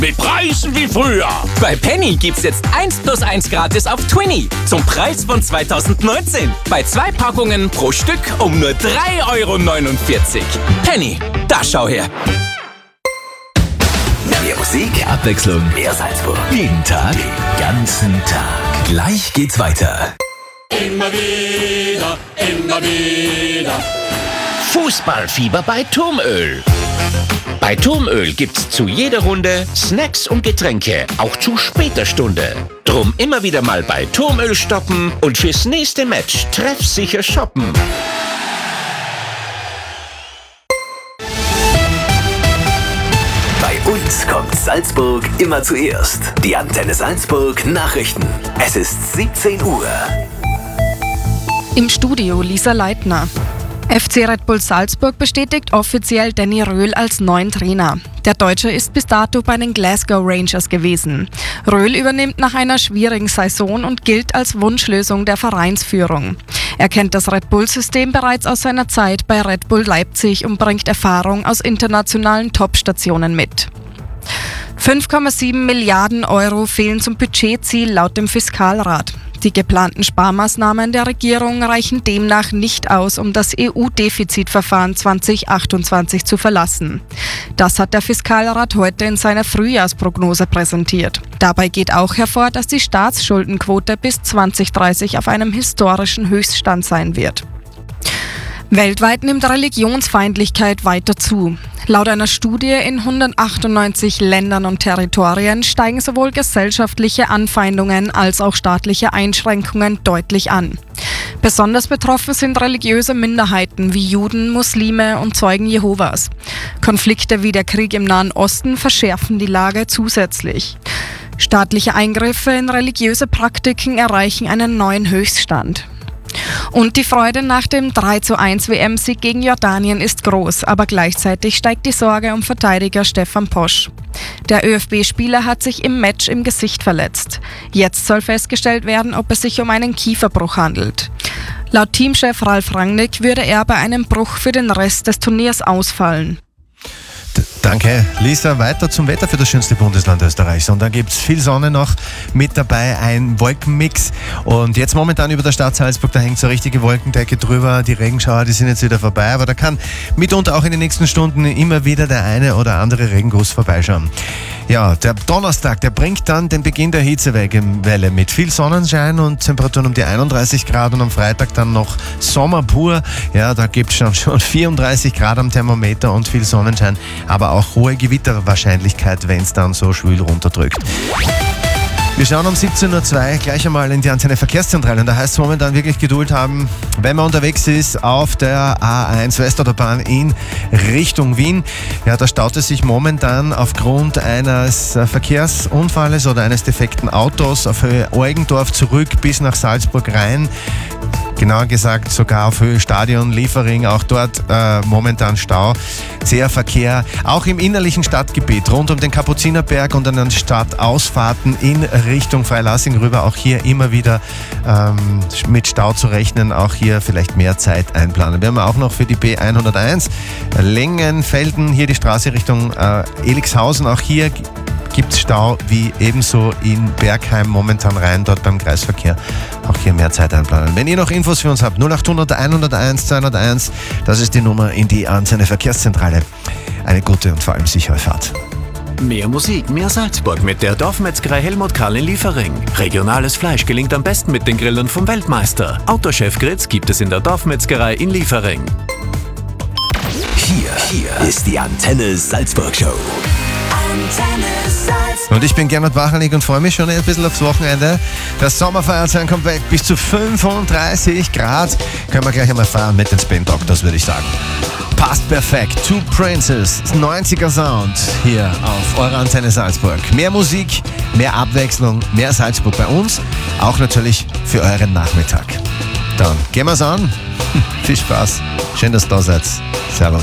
Mit Preisen wie früher. Bei Penny gibt's jetzt 1+1 gratis auf Twinny zum Preis von 2019. Bei 2 Packungen pro Stück um nur 3,49 €. Penny, da schau her. Mehr Musik, mehr Abwechslung, mehr Salzburg. Jeden Tag, den ganzen Tag. Gleich geht's weiter. Immer wieder, immer wieder. Fußballfieber bei Turmöl. Bei Turmöl gibt's zu jeder Runde Snacks und Getränke, auch zu später Stunde. Drum immer wieder mal bei Turmöl stoppen und fürs nächste Match treffsicher shoppen. Bei uns kommt Salzburg immer zuerst. Die Antenne Salzburg Nachrichten. Es ist 17 Uhr. Im Studio Lisa Leitner. FC Red Bull Salzburg bestätigt offiziell Danny Röhl als neuen Trainer. Der Deutsche ist bis dato bei den Glasgow Rangers gewesen. Röhl übernimmt nach einer schwierigen Saison und gilt als Wunschlösung der Vereinsführung. Er kennt das Red Bull-System bereits aus seiner Zeit bei Red Bull Leipzig und bringt Erfahrung aus internationalen Topstationen mit. 5,7 Milliarden € fehlen zum Budgetziel laut dem Fiskalrat. Die geplanten Sparmaßnahmen der Regierung reichen demnach nicht aus, um das EU-Defizitverfahren 2028 zu verlassen. Das hat der Fiskalrat heute in seiner Frühjahrsprognose präsentiert. Dabei geht auch hervor, dass die Staatsschuldenquote bis 2030 auf einem historischen Höchststand sein wird. Weltweit nimmt Religionsfeindlichkeit weiter zu. Laut einer Studie in 198 Ländern und Territorien steigen sowohl gesellschaftliche Anfeindungen als auch staatliche Einschränkungen deutlich an. Besonders betroffen sind religiöse Minderheiten wie Juden, Muslime und Zeugen Jehovas. Konflikte wie der Krieg im Nahen Osten verschärfen die Lage zusätzlich. Staatliche Eingriffe in religiöse Praktiken erreichen einen neuen Höchststand. Und die Freude nach dem 3:1 WM-Sieg gegen Jordanien ist groß, aber gleichzeitig steigt die Sorge um Verteidiger Stefan Posch. Der ÖFB-Spieler hat sich im Match im Gesicht verletzt. Jetzt soll festgestellt werden, ob es sich um einen Kieferbruch handelt. Laut Teamchef Ralf Rangnick würde er bei einem Bruch für den Rest des Turniers ausfallen. Danke, Lisa. Weiter zum Wetter für das schönste Bundesland Österreichs. Und da gibt es viel Sonne noch mit dabei, ein Wolkenmix. Und jetzt momentan über der Stadt Salzburg, da hängt so eine richtige Wolkendecke drüber. Die Regenschauer, die sind jetzt wieder vorbei. Aber da kann mitunter auch in den nächsten Stunden immer wieder der eine oder andere Regenguss vorbeischauen. Ja, der Donnerstag, der bringt dann den Beginn der Hitzewelle mit viel Sonnenschein und Temperaturen um die 31 Grad. Und am Freitag dann noch Sommer pur. Ja, da gibt es schon 34 Grad am Thermometer und viel Sonnenschein. Aber auch hohe Gewitterwahrscheinlichkeit, wenn es dann so schwül runterdrückt. Wir schauen um 17:02 Uhr gleich einmal in die Antenne Verkehrszentrale. Und da heißt es momentan wirklich Geduld haben, wenn man unterwegs ist auf der A1 Westautobahn in Richtung Wien. Ja, da staut es sich momentan aufgrund eines Verkehrsunfalles oder eines defekten Autos auf Höhe Eugendorf zurück bis nach Salzburg rein. Genauer gesagt sogar auf Höhe Stadion, Liefering, auch dort momentan Stau. Zäher Verkehr, auch im innerlichen Stadtgebiet rund um den Kapuzinerberg und an den Stadtausfahrten in Richtung Freilassing rüber. Auch hier immer wieder mit Stau zu rechnen, auch hier vielleicht mehr Zeit einplanen. Wir haben auch noch für die B101 Lengenfelden, hier die Straße Richtung Elixhausen. Auch hier gibt es Stau, wie ebenso in Bergheim momentan rein, dort beim Kreisverkehr. Auch hier mehr Zeit einplanen. Wenn ihr noch Infos für uns habt, 0800 101 201, das ist die Nummer in die Antenne Verkehrszentrale. Eine gute und vor allem sichere Fahrt. Mehr Musik, mehr Salzburg mit der Dorfmetzgerei Helmut Karl in Liefering. Regionales Fleisch gelingt am besten mit den Grillern vom Weltmeister. Autochef Gritz gibt es in der Dorfmetzgerei in Liefering. Hier ist die Antenne Salzburg Show. Und ich bin Gernot Wachelig und freue mich schon ein bisschen aufs Wochenende. Das Sommerfeiertag kommt weg, bis zu 35 Grad. Können wir gleich einmal feiern mit den Spin Doctors, würde ich sagen. Passt perfekt. Two Princes, 90er Sound hier auf eurer Antenne Salzburg. Mehr Musik, mehr Abwechslung, mehr Salzburg bei uns. Auch natürlich für euren Nachmittag. Dann gehen wir's an. Viel Spaß. Schön, dass ihr da seid. Servus.